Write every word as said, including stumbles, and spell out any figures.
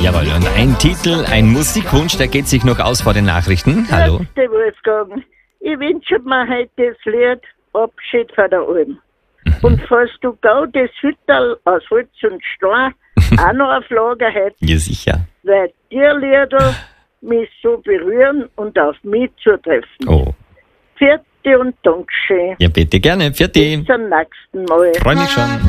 Jawohl, und ein Titel, ein Musikwunsch, der geht sich noch aus vor den Nachrichten. Hallo. Letzte Wolfgang, ich wünsche mir heute das Lied Abschied von der Alm. Mhm. Und falls du gau das Hütterl aus Holz und Stein auch noch auf Lager hättest, Ja, sicher. weil die Lieder mich so berühren und auf mich zutreffen. Oh. Vierte und Dankeschön. Ja, bitte gerne. Vierte. Bis zum nächsten Mal. Freue mich schon.